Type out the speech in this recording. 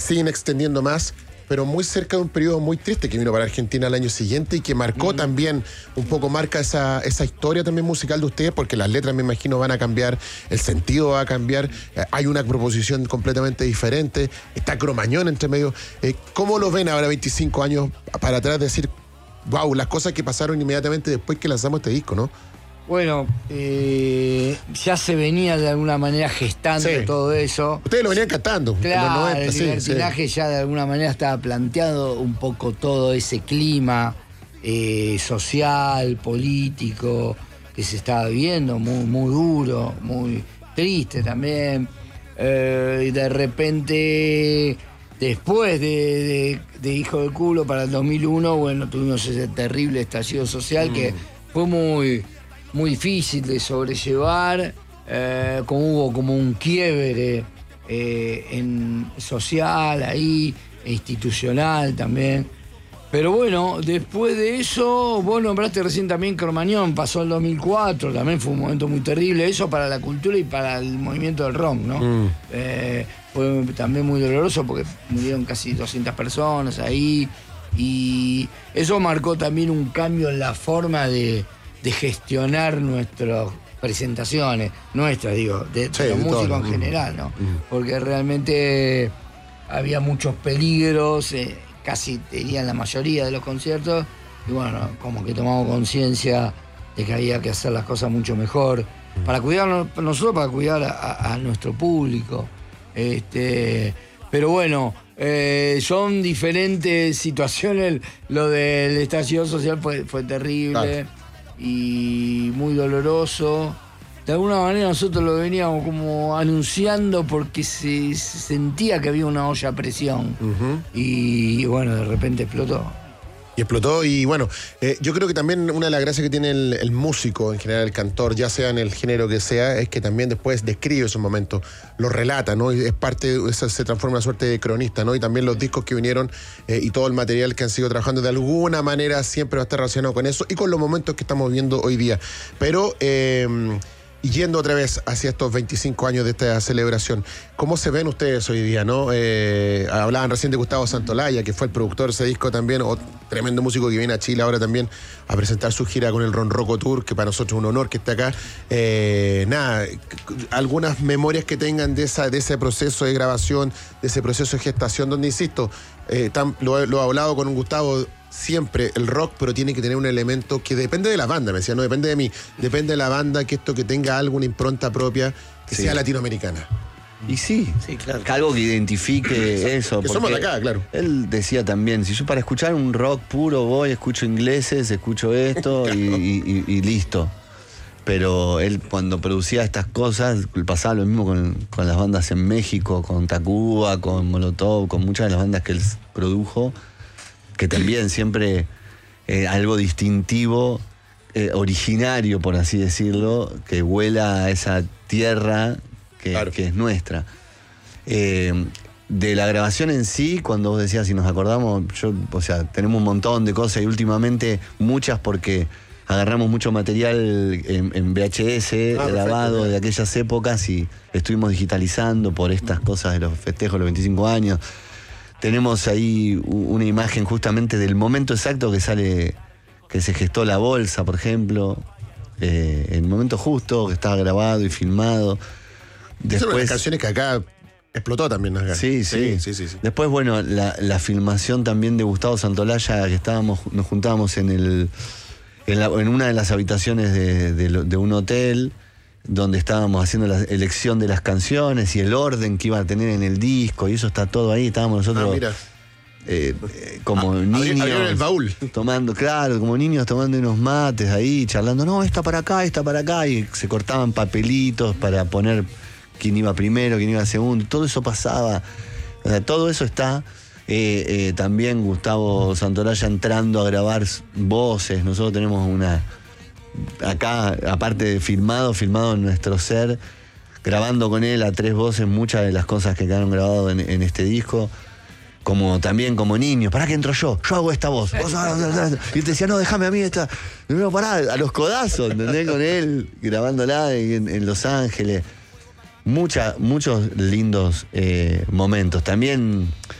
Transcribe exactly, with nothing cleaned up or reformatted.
siguen extendiendo más, pero muy cerca de un periodo muy triste que vino para Argentina el año siguiente y que marcó mm. también, un poco marca esa, esa historia también musical de ustedes, porque las letras me imagino van a cambiar, el sentido va a cambiar, eh, hay una proposición completamente diferente, está Cromañón entre medio. Eh, ¿Cómo lo ven ahora veinticinco años para atrás, decir, wow, las cosas que pasaron inmediatamente después que lanzamos este disco, ¿no? Bueno, eh, ya se venía de alguna manera gestando sí. todo eso. Ustedes lo venían cantando. Claro, en los noventa, el sí, libertinaje sí. ya de alguna manera estaba planteado un poco todo ese clima eh, social, político, que se estaba viviendo, muy, muy duro, muy triste también. Eh, y de repente, después de, de, de Hijo de Culo para el dos mil uno, bueno, tuvimos ese terrible estallido social mm. que fue muy... muy difícil de sobrellevar, eh, como hubo como un quiebre eh, en social ahí, institucional también. Pero bueno, después de eso, vos nombraste recién también Cromañón, pasó el dos mil cuatro, también fue un momento muy terrible, eso para la cultura y para el movimiento del rock, ¿no? Mm. Eh, fue también muy doloroso porque murieron casi doscientas personas ahí, y eso marcó también un cambio en la forma de de gestionar nuestras presentaciones, nuestras, digo, de, sí, de los músicos todo, en general, ¿no? Mm. Porque realmente había muchos peligros, eh, casi diría en la mayoría de los conciertos, y bueno, como que tomamos conciencia de que había que hacer las cosas mucho mejor, mm. para cuidarnos, nosotros para cuidar a, a nuestro público. Este, pero bueno, eh, son diferentes situaciones, lo del estallido social fue, fue terrible. Claro. Y muy doloroso. De alguna manera nosotros lo veníamos como anunciando porque se, se sentía que había una olla a presión. Uh-huh. Y bueno, de repente explotó. Y explotó, y bueno, eh, yo creo que también una de las gracias que tiene el, el músico, en general el cantor, ya sea en el género que sea, es que también después describe esos momentos, los relata, ¿no? Y es parte, eso se transforma en una suerte de cronista, ¿no? Y también los discos que vinieron eh, y todo el material que han sido trabajando, de alguna manera siempre va a estar relacionado con eso y con los momentos que estamos viviendo hoy día. Pero... Eh, Y yendo otra vez hacia estos veinticinco años de esta celebración, ¿cómo se ven ustedes hoy día, no? Eh, hablaban recién de Gustavo Santolaya, que fue el productor de ese disco también, o tremendo músico que viene a Chile ahora también a presentar su gira con el Ronroco Tour, que para nosotros es un honor que esté acá. Eh, nada, algunas memorias que tengan de, esa, de ese proceso de grabación, de ese proceso de gestación, donde, insisto, eh, tan, lo, lo he hablado con un Gustavo, siempre el rock, pero tiene que tener un elemento que depende de la banda, me decía, no depende de mí, depende de la banda, que esto que tenga alguna impronta propia, que sí. sea latinoamericana. Y sí, sí, claro. Que algo que identifique eso. Que somos de acá, claro. Él decía también, si yo para escuchar un rock puro voy, escucho ingleses, escucho esto claro. y, y, y listo. Pero él cuando producía estas cosas, pasaba lo mismo con, con las bandas en México, con Tacuba, con Molotov, con muchas de las bandas que él produjo, que también siempre eh, algo distintivo, eh, originario, por así decirlo, que vuela a esa tierra que, claro. que es nuestra. Eh, de la grabación en sí, cuando vos decías, si nos acordamos, yo, o sea, tenemos un montón de cosas y últimamente muchas porque agarramos mucho material en, en V H S ah, grabado perfecto. De aquellas épocas y estuvimos digitalizando por estas cosas de los festejos de los veinticinco años. Tenemos ahí una imagen justamente del momento exacto que sale, que se gestó La Bolsa, por ejemplo, eh, el momento justo, que estaba grabado y filmado. Después, son las canciones que acá explotó también. Acá. Sí, sí. sí, sí, sí, sí. Después, bueno, la, la filmación también de Gustavo Santolaya, que estábamos, nos juntábamos en, el, en, la, en una de las habitaciones de, de, de un hotel, donde estábamos haciendo la elección de las canciones y el orden que iba a tener en el disco, y eso está todo ahí, estábamos nosotros ah, mira. Eh, eh, como ah, niños abrieron el baúl. Tomando, claro, como niños tomando unos mates ahí, charlando, no, esta para acá, esta para acá, y se cortaban papelitos para poner quién iba primero, quién iba segundo, todo eso pasaba, o sea, todo eso está. Eh, eh, también Gustavo Santolaya entrando a grabar voces, nosotros tenemos una... acá, aparte de filmado, filmado en nuestro ser, grabando con él a tres voces muchas de las cosas que quedaron grabadas en, en este disco, como también como niños, pará que entro yo, yo hago esta voz, y él te decía, no, déjame a mí esta, no, pará, a los codazos, ¿entendés? Con él, grabándola en, en Los Ángeles, Mucha, muchos lindos eh, momentos, también